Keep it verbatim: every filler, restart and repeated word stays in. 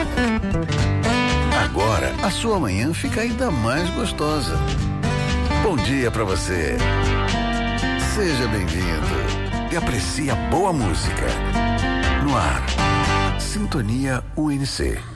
Agora, a sua manhã fica ainda mais gostosa. Bom dia pra você. Seja bem-vindo e aprecie a boa música. No ar, Sintonia U N C.